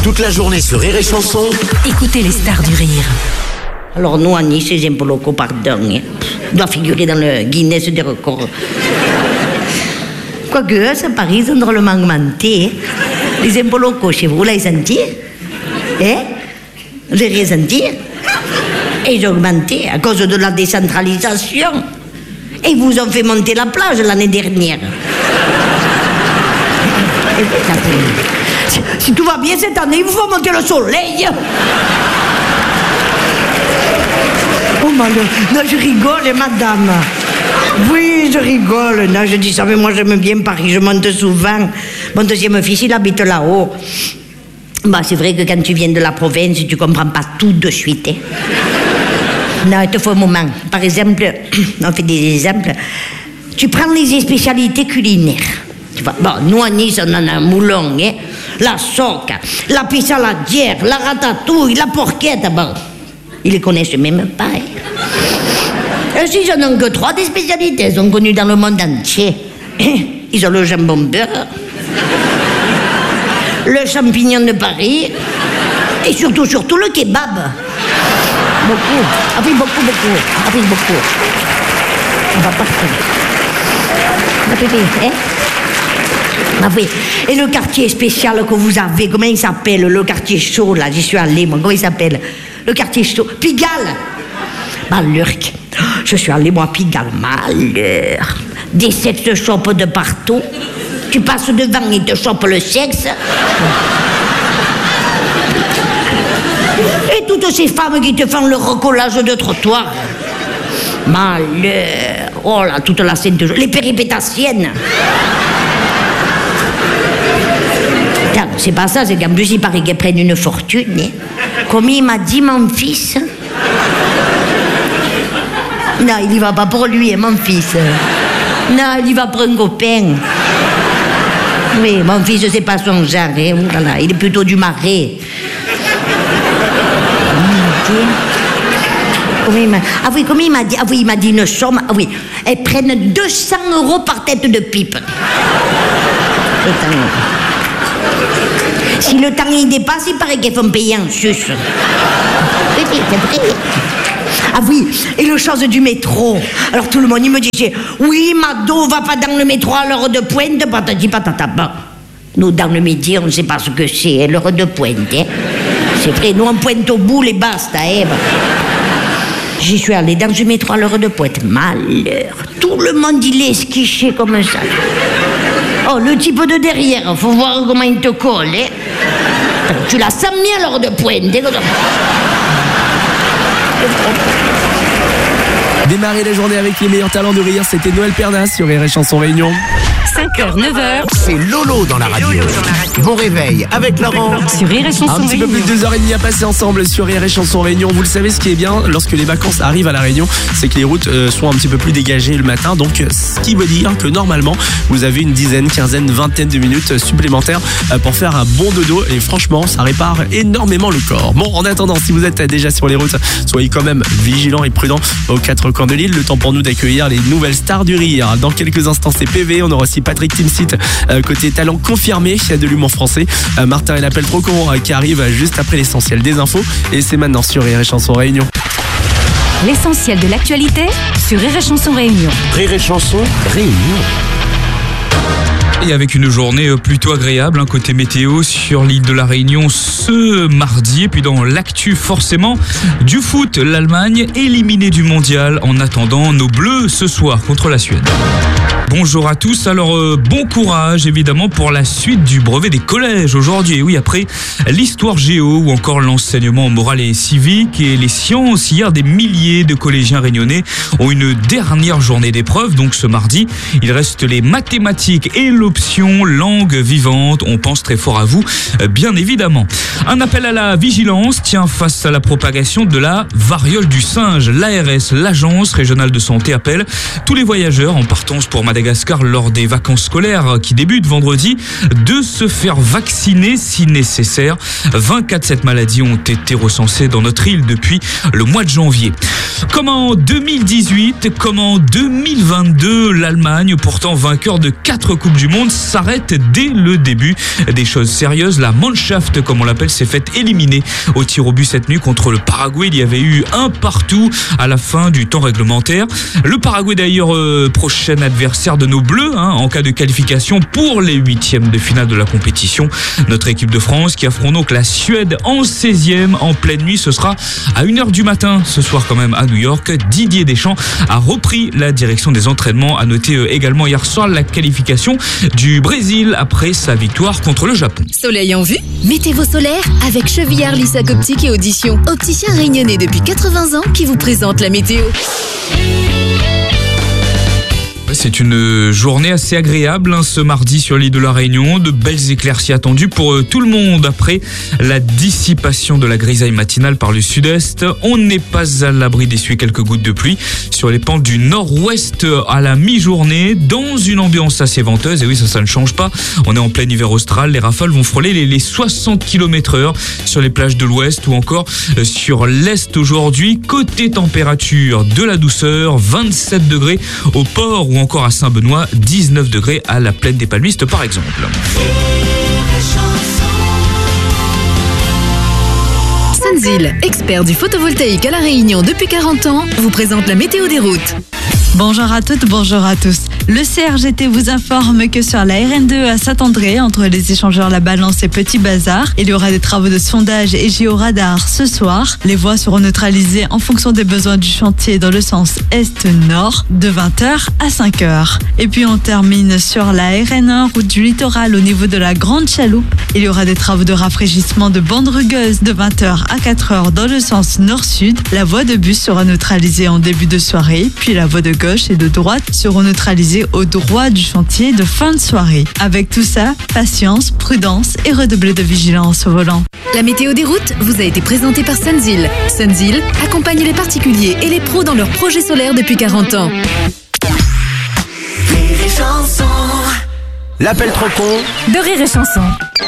Toute la journée sur Rire et Chanson. Écoutez les stars du rire. Alors nous, à Nice, les impôts locaux, pardon, doit figurer dans le Guinness des records. Quoique, à Paris, ils ont drôlement augmenté. Les impôts locaux, chez vous, vous l'avez senti? Vous avez rien senti? Et ils ont augmenté à cause de la décentralisation. Et ils vous ont fait monter la plage l'année dernière. Si tout va bien cette année, il vous faut monter le soleil. Oh, non, je rigole, madame. Oui, je rigole. Non, je dis ça, mais moi, j'aime bien Paris. Je monte souvent. Mon deuxième fils, il habite là-haut. Bah, c'est vrai que quand tu viens de la province, tu comprends pas tout de suite. Non, il te faut un moment. Par exemple, on fait des exemples. Tu prends les spécialités culinaires. Tu vois, bon, nous, à Nice, on en a un moulon, la soca, la pissaladière, la ratatouille, la porchetta. Bon, ils les connaissent même pas. Et s'ils n'en ont que 3 des spécialités, elles sont connues dans le monde entier. Ils ont le jambon beurre, le champignon de Paris et surtout le kebab. Beaucoup. Ah oui, beaucoup. Ah oui, beaucoup. On va partir. Ah oui. Et le quartier spécial que vous avez, comment il s'appelle? Le quartier chaud, là, j'y suis allée, moi. Comment il s'appelle? Le quartier chaud. Pigalle. Malheur. Je suis allée, moi, à Pigalle. Malheur. Des sexes chopent de partout. Tu passes devant, ils te chopent le sexe. Et toutes ces femmes qui te font le recollage de trottoir. Malheur. Oh là, toute la scène de jeu. Les péripétassiennes. C'est pas ça, c'est qu'en plus, il paraît qu'elles prennent une fortune. Comme il m'a dit, mon fils. Non, il y va pas pour lui, mon fils. Non, il y va pour un copain. Oui, mon fils, c'est pas son genre. Voilà, il est plutôt du Marais. Comment il m'a dit? Ah oui, il m'a dit une somme. Ah oui, elles prennent 200 € par tête de pipe. Si le temps y dépasse, il paraît qu'elles font payer en sus. Oui, c'est vrai. Ah oui, et le chose du métro. Alors tout le monde, il me disait, oui, Mado, va pas dans le métro à l'heure de pointe, patati patata. Nous, dans le midi, on ne sait pas ce que c'est, l'heure de pointe. C'est vrai, nous, on pointe au bout les basta. J'y suis allée dans le métro à l'heure de pointe. Malheur. Tout le monde, il est esquiché comme ça. Oh, le type de derrière, faut voir comment il te colle. Tu la sens bien à l'heure de pointe. Démarrer la journée avec les meilleurs talents de rire, c'était Noël Pernas sur Rire et Chanson Réunion. 5h, 9h. C'est Lolo dans la radio. Bon réveil avec Laurent. Sur Rire et Chanson Un petit peu plus de 2h30 à passer ensemble sur Rire et Chanson Réunion. Vous le savez, ce qui est bien lorsque les vacances arrivent à la Réunion, c'est que les routes sont un petit peu plus dégagées le matin. Donc, ce qui veut dire que normalement, vous avez une dizaine, quinzaine, vingtaine de minutes supplémentaires pour faire un bon dodo. Et franchement, ça répare énormément le corps. Bon, en attendant, si vous êtes déjà sur les routes, soyez quand même vigilants et prudents aux 4 coins de l'île. Le temps pour nous d'accueillir les nouvelles stars du rire. Dans quelques instants, c'est PV. On aura aussi Patrick Timsit, côté talent confirmé de l'humour français. Martin et l'appel trop con qui arrive juste après l'essentiel des infos. Et c'est maintenant sur Rire et Chanson Réunion. L'essentiel de l'actualité sur Rire et Chanson Réunion. Rire et Chanson Réunion. Et avec une journée plutôt agréable, côté météo sur l'île de la Réunion ce mardi. Et puis dans l'actu forcément du foot, l'Allemagne éliminée du mondial en attendant nos Bleus ce soir contre la Suède. Bonjour à tous, alors bon courage évidemment pour la suite du brevet des collèges aujourd'hui. Et oui, après l'histoire géo ou encore l'enseignement moral et civique et les sciences, hier des milliers de collégiens réunionnais ont une dernière journée d'épreuve. Donc ce mardi, il reste les mathématiques et l'option langue vivante. On pense très fort à vous, bien évidemment. Un appel à la vigilance, face à la propagation de la variole du singe. L'ARS, l'Agence régionale de santé, appelle tous les voyageurs en partance pour Madagascar lors des vacances scolaires qui débutent vendredi de se faire vacciner si nécessaire. 20 cas de cette maladie ont été recensés dans notre île depuis le mois de janvier. Comme en 2018, comme en 2022, l'Allemagne, pourtant vainqueur de 4 4 Coupes du Monde s'arrête dès le début des choses sérieuses. La Mannschaft, comme on l'appelle, s'est faite éliminer au tir au but cette nuit contre le Paraguay. Il y avait eu 1-1 à la fin du temps réglementaire. Le Paraguay d'ailleurs prochain adversaire de nos Bleus en cas de qualification pour les 8e de finale de la compétition. Notre équipe de France qui affronte donc la Suède en 16e en pleine nuit. Ce sera à 1h du matin ce soir quand même à New York. Didier Deschamps a repris la direction des entraînements. A noté également hier soir la qualification du Brésil après sa victoire contre le Japon. Soleil en vue? Mettez vos solaires avec Chevillard Lissac Optique et Audition. Opticien réunionnais depuis 80 ans qui vous présente la météo. C'est une journée assez agréable ce mardi sur l'île de la Réunion. De belles éclaircies attendues pour tout le monde après la dissipation de la grisaille matinale par le sud-est. On n'est pas à l'abri d'essuyer quelques gouttes de pluie sur les pentes du nord-ouest à la mi-journée dans une ambiance assez venteuse. Et oui, ça ne change pas. On est en plein hiver austral. Les rafales vont frôler les 60 km/h sur les plages de l'ouest ou encore sur l'est aujourd'hui. Côté température, de la douceur, 27 degrés au port ou encore à Saint-Benoît, 19 degrés à la plaine des Palmistes par exemple. Sunzil, expert du photovoltaïque à La Réunion depuis 40 ans, vous présente la météo des routes. Bonjour à toutes, bonjour à tous. Le CRGT vous informe que sur la RN2 à Saint-André, entre les échangeurs La Balance et Petit Bazar, il y aura des travaux de sondage et géoradar ce soir. Les voies seront neutralisées en fonction des besoins du chantier dans le sens est-nord de 20h à 5h. Et puis on termine sur la RN1, route du littoral au niveau de la Grande Chaloupe. Il y aura des travaux de rafraîchissement de bande rugueuse de 20h à 4h dans le sens nord-sud. La voie de bus sera neutralisée en début de soirée, puis la voie de gauche et de droite seront neutralisées au droit du chantier de fin de soirée. Avec tout ça, patience, prudence et redoubler de vigilance au volant. La météo des routes vous a été présentée par Sunzil. Sunzil accompagne les particuliers et les pros dans leurs projets solaires depuis 40 ans. L'appel trop con de Rire et Chanson.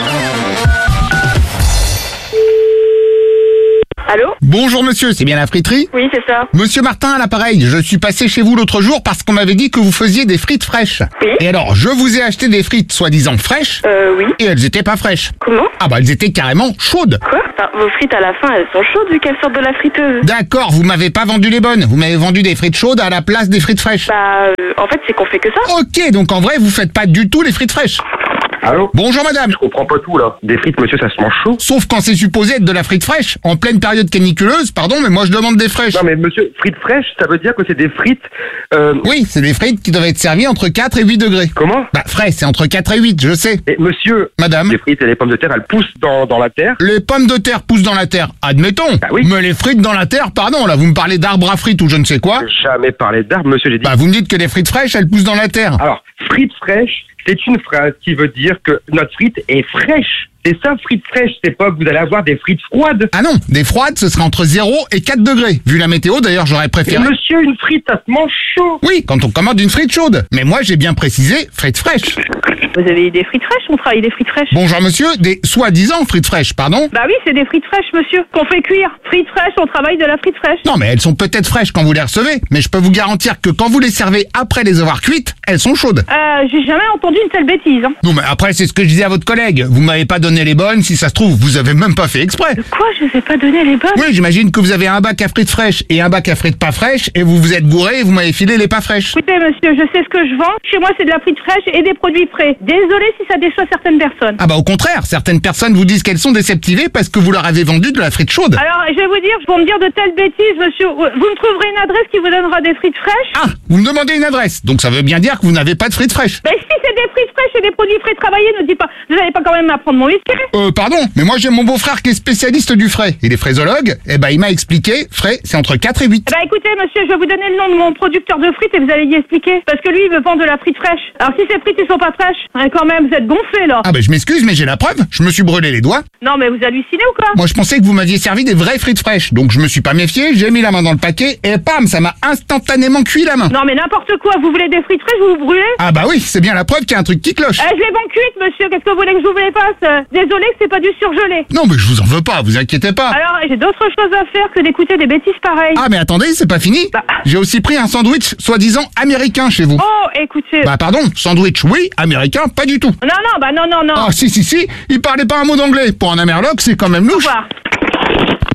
Allô? Bonjour monsieur, c'est bien la friterie? Oui, c'est ça. Monsieur Martin à l'appareil, je suis passé chez vous l'autre jour parce qu'on m'avait dit que vous faisiez des frites fraîches. Oui. Et alors, je vous ai acheté des frites soi-disant fraîches. Oui. Et elles étaient pas fraîches. Comment? Ah bah elles étaient carrément chaudes. Quoi? Enfin, vos frites à la fin, elles sont chaudes vu qu'elles sortent de la friteuse. D'accord, vous m'avez pas vendu les bonnes. Vous m'avez vendu des frites chaudes à la place des frites fraîches. En fait, c'est qu'on fait que ça. Ok, donc en vrai, vous faites pas du tout les frites fraîches. Allô? Bonjour madame. Je comprends pas tout là. Des frites, monsieur, ça se mange chaud? Sauf quand c'est supposé être de la frite fraîche. En pleine période caniculeuse, pardon, mais moi je demande des fraîches. Non mais monsieur, frites fraîches, ça veut dire que c'est des frites... Oui, c'est des frites qui doivent être servies entre 4 et 8 degrés. Comment? Bah frais, c'est entre 4 et 8, je sais. Et monsieur... Madame. Les frites et les pommes de terre, elles poussent dans la terre? Les pommes de terre poussent dans la terre, admettons. Bah oui. Mais les frites dans la terre, pardon, là vous me parlez d'arbres à frites ou je ne sais quoi. J'ai jamais parlé d'arbres, monsieur, j'ai dit... Bah vous me dites que les frites fraîches, elles poussent dans la terre. Alors, frites fraîches, c'est une phrase qui veut dire que notre frite est fraîche. C'est ça, frites fraîches, c'est pas que vous allez avoir des frites froides. Ah non, des froides, ce serait entre 0 et 4 degrés. Vu la météo, d'ailleurs, j'aurais Mais préféré... monsieur, une frite, ça se mange chaud. Oui, quand on commande une frite chaude. Mais moi, j'ai bien précisé frites fraîches. Vous avez des frites fraîches? On travaille des frites fraîches. Bonjour monsieur, des soi-disant frites fraîches, pardon. Bah oui, c'est des frites fraîches, monsieur. Qu'on fait cuire. Frites fraîches, on travaille de la frite fraîche. Non, mais elles sont peut-être fraîches quand vous les recevez. Mais je peux vous garantir que quand vous les servez après les avoir cuites, elles sont chaudes. J'ai jamais entendu une telle bêtise. Non, mais après, c'est ce que je disais à votre collègue. Vous m'avez pas donné les bonnes, si ça se trouve, vous avez même pas fait exprès. De quoi? Je vous ai pas donné les bonnes. Oui, j'imagine que vous avez un bac à frites fraîches et un bac à frites pas fraîches et vous vous êtes gouré et vous m'avez filé les pas fraîches. Écoutez, monsieur, je sais ce que je vends. Chez moi, c'est de la frite fraîche et des produits frais. Désolé si ça déçoit certaines personnes. Ah bah au contraire, certaines personnes vous disent qu'elles sont déceptivées parce que vous leur avez vendu de la frite chaude. Alors, je vais vous dire, pour me dire de telles bêtises, monsieur, vous me trouverez une adresse qui vous donnera des frites fraîches? Ah, vous me demandez une adresse, donc ça veut bien dire que vous n'avez pas de frites fraîches. Ben si c'est des frites fraîches et des produits frais travaillés, ne dites pas, vous n'allez pas quand même m'apprendre mon whisky? Pardon, mais moi j'ai mon beau-frère qui est spécialiste du frais. Il est fraisologue, et bah il m'a expliqué, frais c'est entre 4 et 8. Bah écoutez monsieur, je vais vous donner le nom de mon producteur de frites et vous allez y expliquer. Parce que lui il veut vendre de la frite fraîche. Alors si ces frites ils sont pas fraîches, quand même vous êtes gonflés là. Ah bah je m'excuse mais j'ai la preuve, je me suis brûlé les doigts. Non mais vous hallucinez ou quoi? Moi je pensais que vous m'aviez servi des vraies frites fraîches, donc je me suis pas méfié, j'ai mis la main dans le paquet et pam, ça m'a instantanément cuit la main. Non mais n'importe quoi, vous voulez des frites fraîches, vous vous brûlez? Ah bah oui, c'est bien la preuve qu'il y a un truc qui cloche. Je les vends cuites monsieur, qu'est-ce que vous voulez que je vous les fasse? Désolé que c'est pas du surgelé. Non, mais je vous en veux pas, vous inquiétez pas. Alors, j'ai d'autres choses à faire que d'écouter des bêtises pareilles. Ah, mais attendez, c'est pas fini. Bah. J'ai aussi pris un sandwich soi-disant américain chez vous. Oh, écoutez. Bah pardon, sandwich oui, américain pas du tout. Non, non, bah non. Ah si, il parlait pas un mot d'anglais. Pour un Amerloc, c'est quand même louche. Au revoir.